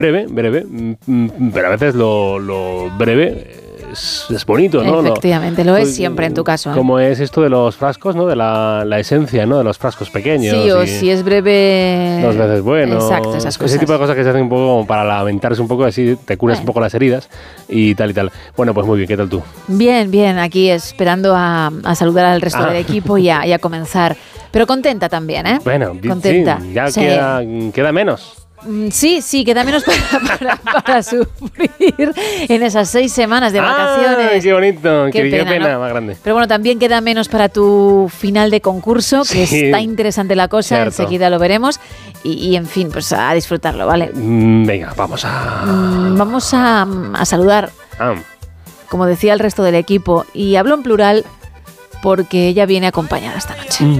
breve, pero a veces lo breve es bonito, ¿no? Efectivamente, lo es siempre en tu caso. Como es esto de los frascos, ¿no? De la esencia, ¿no? De los frascos pequeños. Sí, o si es breve... 2 veces bueno. Exacto, esas cosas. Ese tipo de cosas que se hacen un poco como para lamentarse un poco, así te curas un poco las heridas y tal y tal. Bueno, pues muy bien, ¿qué tal tú? Bien, aquí esperando a saludar al resto del equipo y a comenzar. Pero contenta también, ¿eh? Bueno, contenta. Sí, ya queda menos. Sí, queda menos para sufrir en esas 6 semanas de vacaciones. ¡Ay, qué bonito! ¡Qué pena, ¿no? Más grande! Pero bueno, también queda menos para tu final de concurso, que está interesante la cosa, cierto. Enseguida lo veremos. Y en fin, pues a disfrutarlo, ¿vale? Venga, vamos a saludar, como decía el resto del equipo, y hablo en plural porque ella viene acompañada esta noche.